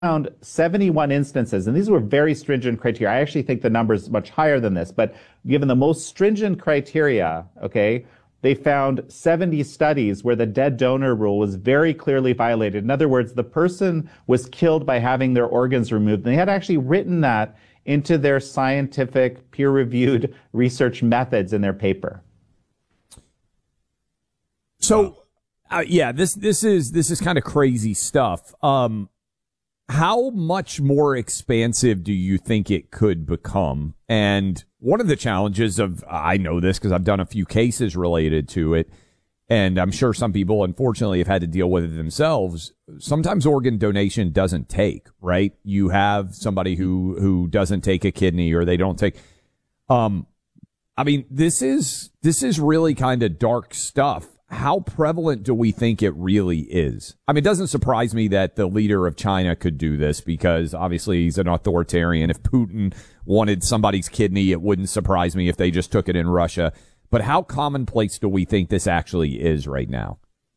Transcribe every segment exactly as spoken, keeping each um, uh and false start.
found seventy-one instances, and these were very stringent criteria. I actually think the number is much higher than this, but given the most stringent criteria, okay, they found seventy studies where the dead donor rule was very clearly violated. In other words, the person was killed by having their organs removed. And they had actually written that into their scientific peer-reviewed research methods in their paper. So, uh, yeah, this this is this is kind of crazy stuff. Um, how much more expansive do you think it could become? And one of the challenges of, I know this because I've done a few cases related to it, and I'm sure some people, unfortunately, have had to deal with it themselves. Sometimes organ donation doesn't take, right? You have somebody who, who doesn't take a kidney, or they don't take, um, I mean, this is, this is really kind of dark stuff. How prevalent do we think it really is? I mean, it doesn't surprise me that the leader of China could do this, because obviously he's an authoritarian. If Putin wanted somebody's kidney, it wouldn't surprise me if they just took it in Russia. But how commonplace do we think this actually is right now?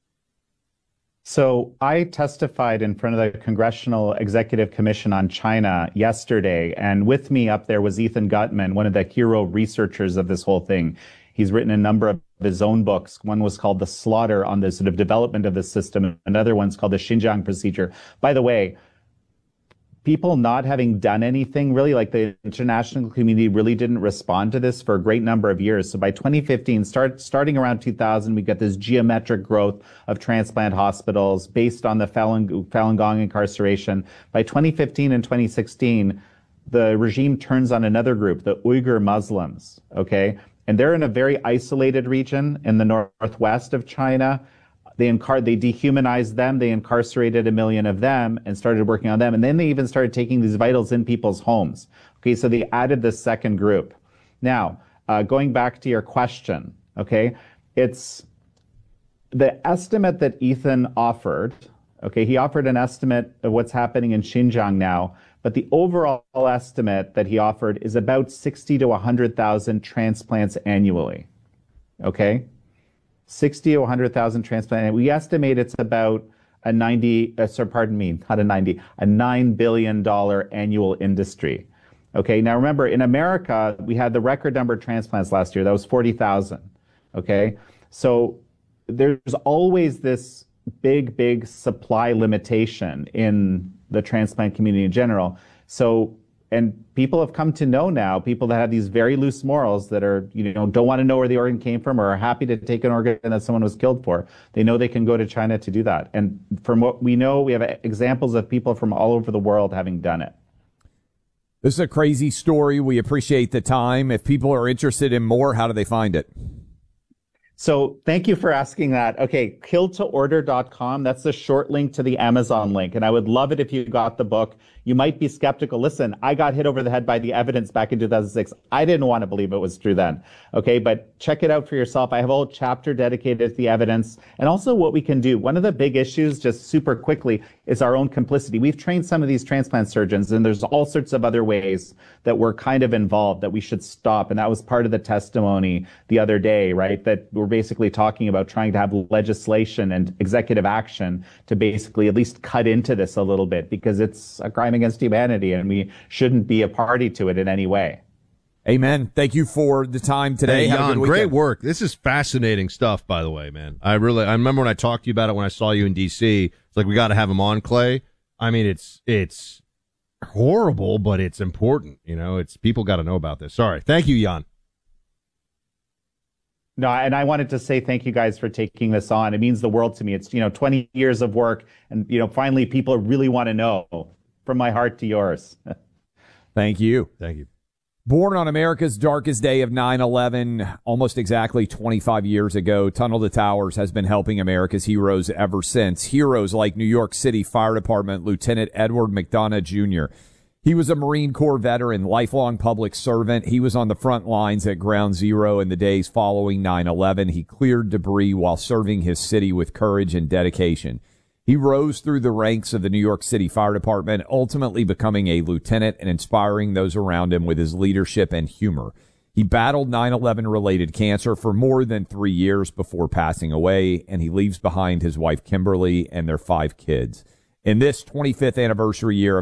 So I testified in front of the Congressional Executive Commission on China yesterday, and with me up there was Ethan Gutmann, one of the hero researchers of this whole thing. He's written a number of his own books. One was called The Slaughter, on the sort of development of the system. Another one's called The Xinjiang Procedure. By the way, people not having done anything, really, like the international community really didn't respond to this for a great number of years. So by twenty fifteen, start, starting around two thousand, we got this geometric growth of transplant hospitals based on the Falun, Falun Gong incarceration. By twenty fifteen and twenty sixteen, the regime turns on another group, the Uyghur Muslims, okay? And they're in a very isolated region in the northwest of China. They incar- they dehumanized them. They incarcerated a million of them and started working on them. And then they even started taking these vitals in people's homes. Okay, so they added this second group. Now, uh, going back to your question, okay, it's the estimate that Ethan offered. Okay, he offered an estimate of what's happening in Xinjiang now, but the overall estimate that he offered is about sixty to one hundred thousand transplants annually. Okay? sixty to one hundred thousand transplants. And we estimate it's about a ninety, uh, sorry, pardon me, not a ninety, a nine billion dollars annual industry. Okay, now remember, in America, we had the record number of transplants last year. That was forty thousand. Okay? So there's always this big, big supply limitation in the transplant community in general. So, and people have come to know now, people that have these very loose morals that are, you know, don't want to know where the organ came from, or are happy to take an organ that someone was killed for. They know they can go to China to do that. And from what we know, we have examples of people from all over the world having done it. This is a crazy story. We appreciate the time. If people are interested in more, how do they find it? So thank you for asking that. Okay, kill to order dot com. That's the short link to the Amazon link. And I would love it if you got the book. You might be skeptical. Listen, I got hit over the head by the evidence back in two thousand six. I didn't want to believe it was true then. Okay, but check it out for yourself. I have a whole chapter dedicated to the evidence and also what we can do. One of the big issues, just super quickly, is our own complicity. We've trained some of these transplant surgeons, and there's all sorts of other ways that we're kind of involved that we should stop. And that was part of the testimony the other day, right? That we're basically talking about trying to have legislation and executive action to basically at least cut into this a little bit, because it's a crime against humanity and we shouldn't be a party to it in any way. Amen. Thank you for the time today. Hey, Jan, great work. This is fascinating stuff, by the way, man. I really, I remember when I talked to you about it when I saw you in D C. It's like, we got to have him on, Clay. I mean, it's, it's horrible, but it's important. You know, it's, people got to know about this. Sorry. Thank you, Jan. No, and I wanted to say thank you guys for taking this on. It means the world to me. It's, you know, twenty years of work, and, you know, finally people really want to know. From my heart to yours. Thank you. Thank you. Born on America's darkest day of nine eleven, almost exactly twenty-five years ago, Tunnel to Towers has been helping America's heroes ever since. Heroes like New York City Fire Department Lieutenant Edward McDonough Junior He was a Marine Corps veteran, lifelong public servant. He was on the front lines at Ground Zero in the days following nine eleven. He cleared debris while serving his city with courage and dedication. He rose through the ranks of the New York City Fire Department, ultimately becoming a lieutenant and inspiring those around him with his leadership and humor. He battled nine eleven related cancer for more than three years before passing away, and he leaves behind his wife Kimberly and their five kids. in this twenty-fifth anniversary year of